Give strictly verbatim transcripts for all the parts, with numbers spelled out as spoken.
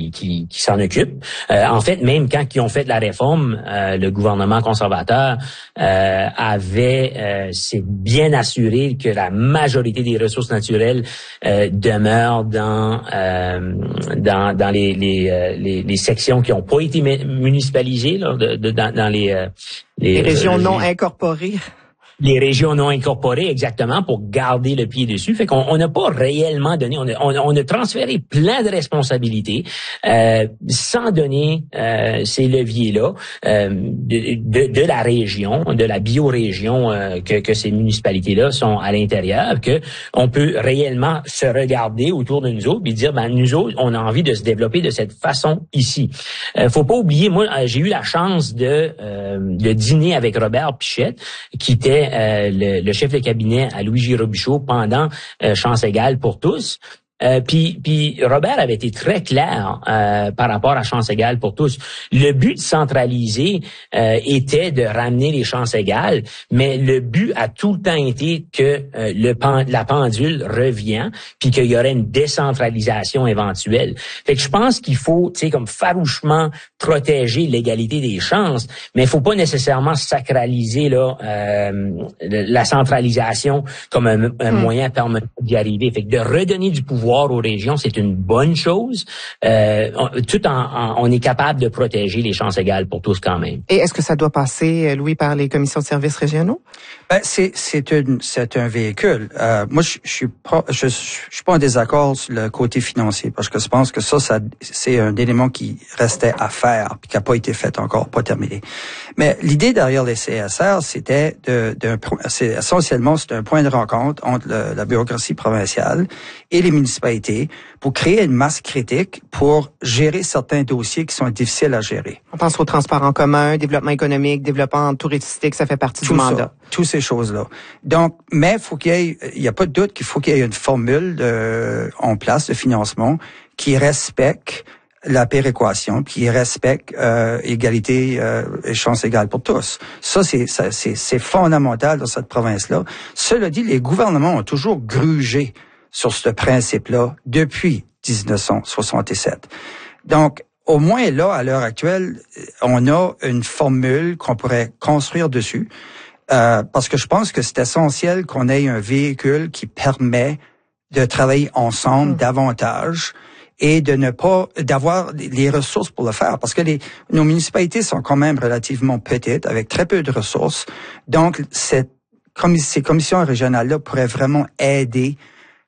qui qui, qui s'en occupent. Euh, en fait, même quand ils ont fait la réforme, euh, le gouvernement conservateur euh, avait euh, s'est bien assuré que la majorité des ressources naturelles euh, demeurent dans euh, dans dans les les, euh, les les sections qui n'ont pas été municipalisées là, de, de, dans, dans les, euh, les les régions euh, non les, incorporées. Les régions non incorporées, exactement, pour garder le pied dessus. Fait qu'on on n'a pas réellement donné, on a, on, on a transféré plein de responsabilités euh, sans donner euh, ces leviers-là euh, de, de, de la région, de la biorégion euh, que, que ces municipalités-là sont à l'intérieur, que on peut réellement se regarder autour de nous autres et dire, ben nous autres, on a envie de se développer de cette façon ici. Euh, faut pas oublier, moi, j'ai eu la chance de, euh, de dîner avec Robert Pichette, qui était Euh, le, le chef de cabinet à Louis J. Robichaud pendant euh, Chance égale pour tous. Euh, puis, puis Robert avait été très clair euh, par rapport à Chance égale pour tous. Le but de centraliser euh, était de ramener les chances égales, mais le but a tout le temps été que euh, le la pendule revient, puis qu'il y aurait une décentralisation éventuelle. Fait que je pense qu'il faut, tu sais, comme farouchement protéger l'égalité des chances, mais il faut pas nécessairement sacraliser là euh, la centralisation comme un, un mmh. moyen permanent d'y arriver. Fait que de redonner du pouvoir aux régions, c'est une bonne chose. Euh, tout en, en, on est capable de protéger les chances égales pour tous quand même. Et est-ce que ça doit passer, Louis, par les commissions de services régionaux? Ben, c'est c'est une c'est un véhicule. Euh, moi, je, je suis pas je, je suis pas en désaccord sur le côté financier parce que je pense que ça, ça c'est un élément qui restait à faire puis qui a pas été fait encore, pas terminé. Mais l'idée derrière les C S R, c'était de, de c'est essentiellement c'est un point de rencontre entre le, la bureaucratie provinciale et les municipalités pour créer une masse critique pour gérer certains dossiers qui sont difficiles à gérer. On pense au transport en commun, développement économique, développement touristique, ça fait partie Tout du ça, mandat. Toutes ces choses-là. Donc, mais faut qu'il y ait, il y a pas de doute qu'il faut qu'il y ait une formule de, en place de financement qui respecte la péréquation, qui respecte euh, égalité euh, et chance égale pour tous. Ça, c'est, ça, c'est, c'est fondamental dans cette province-là. Cela dit, les gouvernements ont toujours grugé sur ce principe-là depuis dix-neuf cent soixante-sept. Donc, au moins là, à l'heure actuelle, on a une formule qu'on pourrait construire dessus, euh, parce que je pense que c'est essentiel qu'on ait un véhicule qui permet de travailler ensemble mmh. davantage et de ne pas d'avoir les ressources pour le faire, parce que les nos municipalités sont quand même relativement petites, avec très peu de ressources. Donc, cette ces commissions régionales-là pourraient vraiment aider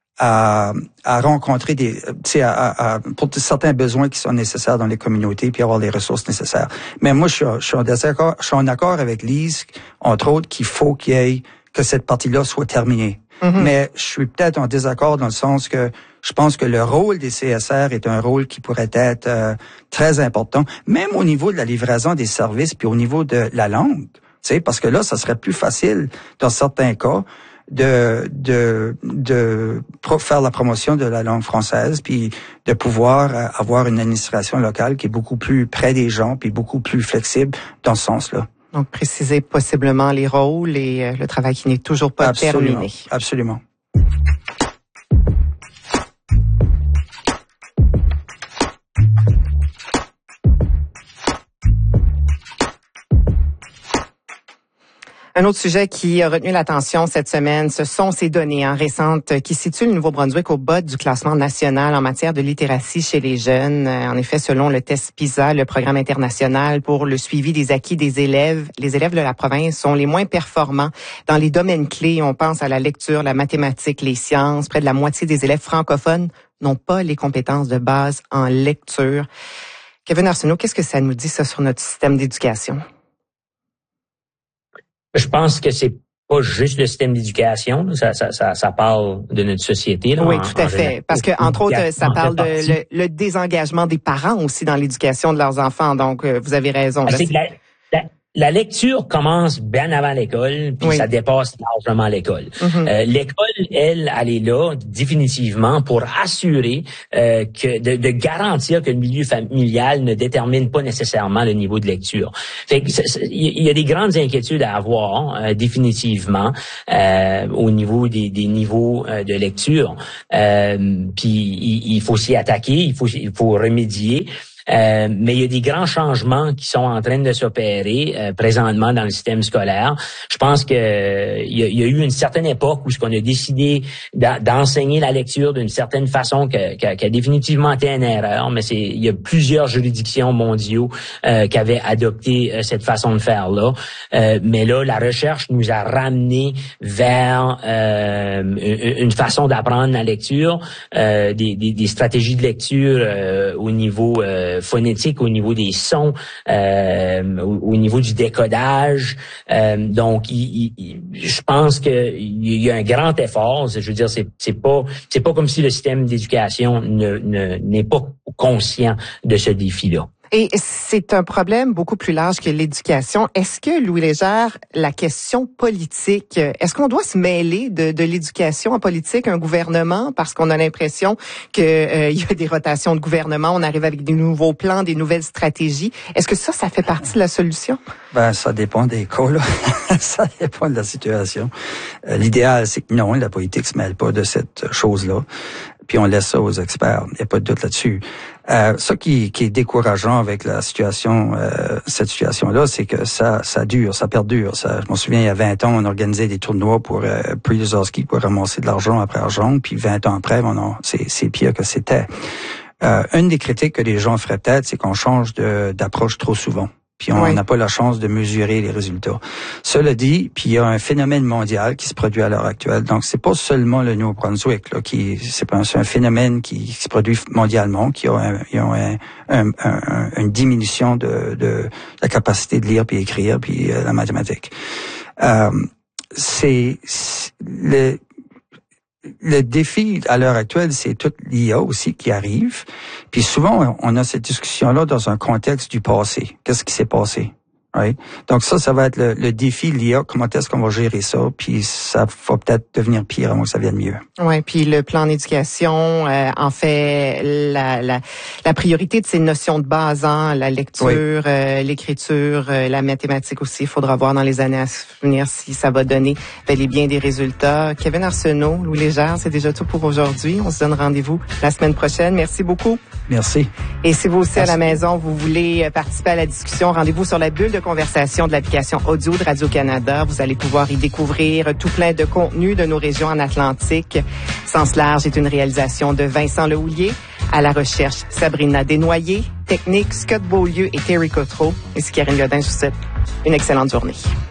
à, à rencontrer des, tu sais, à, à, pour certains besoins qui sont nécessaires dans les communautés, puis avoir les ressources nécessaires. Mais moi, je suis, je suis en désaccord, je suis en accord avec Lise, entre autres, qu'il faut qu'il y ait, que cette partie-là soit terminée. Mm-hmm. Mais je suis peut-être en désaccord dans le sens que je pense que le rôle des C S R est un rôle qui pourrait être euh, très important, même au niveau de la livraison des services, puis au niveau de la langue, tu sais, parce que là, ça serait plus facile, dans certains cas, de de de faire la promotion de la langue française, puis de pouvoir euh, avoir une administration locale qui est beaucoup plus près des gens, puis beaucoup plus flexible dans ce sens-là. Donc, préciser possiblement les rôles et euh, le travail qui n'est toujours pas absolument, terminé. Absolument. Un autre sujet qui a retenu l'attention cette semaine, ce sont ces données hein, récentes qui situent le Nouveau-Brunswick au bas du classement national en matière de littératie chez les jeunes. En effet, selon le test PISA, le programme international pour le suivi des acquis des élèves, les élèves de la province sont les moins performants dans les domaines clés. On pense à la lecture, la mathématique, les sciences. Près de la moitié des élèves francophones n'ont pas les compétences de base en lecture. Kevin Arsenault, qu'est-ce que ça nous dit ça sur notre système d'éducation? Je pense que c'est pas juste le système d'éducation, ça, ça, ça, ça parle de notre société. Là, oui, en, tout à en fait. général. Parce que entre autres, ça parle de le, le désengagement des parents aussi dans l'éducation de leurs enfants. Donc, vous avez raison. Là, c'est c'est... La, la, La lecture commence bien avant l'école, puis oui. ça dépasse largement l'école. Mm-hmm. Euh, l'école, elle, elle est là définitivement pour assurer euh, que de, de garantir que le milieu familial ne détermine pas nécessairement le niveau de lecture. Fait que il y a des grandes inquiétudes à avoir euh, définitivement euh, au niveau des, des niveaux euh, de lecture. Euh, puis il, il faut s'y attaquer, il faut il faut remédier. Euh, mais il y a des grands changements qui sont en train de s'opérer euh, présentement dans le système scolaire. Je pense que euh, il, y a, il y a eu une certaine époque où ce qu'on a décidé d'enseigner la lecture d'une certaine façon que, que, qui a définitivement été une erreur, mais c'est il y a plusieurs juridictions mondiaux euh, qui avaient adopté euh, cette façon de faire là. Euh, mais là, la recherche nous a ramené vers euh, une, une façon d'apprendre la lecture, euh, des, des, des stratégies de lecture euh, au niveau euh, phonétique, au niveau des sons, euh, au, au niveau du décodage. Euh, donc, il, il, je pense que il y a un grand effort. Je veux dire, c'est, c'est pas, c'est pas comme si le système d'éducation ne, ne, n'est pas conscient de ce défi-là. Et c'est un problème beaucoup plus large que l'éducation. Est-ce que, Louis Légère, la question politique, est-ce qu'on doit se mêler de, de l'éducation en politique, un gouvernement, parce qu'on a l'impression que euh, il y a des rotations de gouvernement, on arrive avec des nouveaux plans, des nouvelles stratégies. Est-ce que ça, ça fait partie de la solution? Ben, ça dépend des cas, là. Ça dépend de la situation. Euh, l'idéal, c'est que non, la politique se mêle pas de cette chose-là. Puis on laisse ça aux experts. Il n'y a pas de doute là-dessus. Euh, ça qui, qui est décourageant avec la situation, euh, cette situation-là, c'est que ça, ça dure, ça perdure. Ça, je me souviens, il y a vingt ans, on organisait des tournois pour euh, Pre-Lozowski pour ramasser de l'argent après argent. Puis vingt ans après, on a, c'est, c'est pire que c'était. Euh, une des critiques que les gens feraient peut-être, c'est qu'on change de, d'approche trop souvent. Puis on n'a oui. pas la chance de mesurer les résultats. Cela dit, puis il y a un phénomène mondial qui se produit à l'heure actuelle. Donc c'est pas seulement le Nouveau-Brunswick là qui c'est pas c'est un phénomène qui, qui se produit mondialement, qui a, un, il y a un, un, un, une diminution de, de la capacité de lire puis écrire puis euh, la mathématique. Euh, c'est, c'est le Le défi à l'heure actuelle, c'est toute l'I A aussi qui arrive. Puis souvent, on a cette discussion-là dans un contexte du passé. Qu'est-ce qui s'est passé? Right? Donc ça, ça va être le, le défi de l'I A. Comment est-ce qu'on va gérer ça? Puis ça va peut-être devenir pire avant que ça vienne mieux. Oui, puis le plan d'éducation euh, en fait la, la, la priorité de ces notions de base, hein, la lecture, oui. euh, l'écriture, euh, la mathématique aussi. Il faudra voir dans les années à venir si ça va donner bel et bien des résultats. Kevin Arsenault, Louis Légère, c'est déjà tout pour aujourd'hui. On se donne rendez-vous la semaine prochaine. Merci beaucoup. Merci. Et si vous aussi Merci. À la maison, vous voulez participer à la discussion, rendez-vous sur la bulle de conversation de l'application audio de Radio-Canada. Vous allez pouvoir y découvrir tout plein de contenus de nos régions en Atlantique. Sens large est une réalisation de Vincent Lehoulier. À la recherche, Sabrina Desnoyers. Technique, Scott Beaulieu et Terry Cotreau. Ici Karine Godin, je vous souhaite une excellente journée.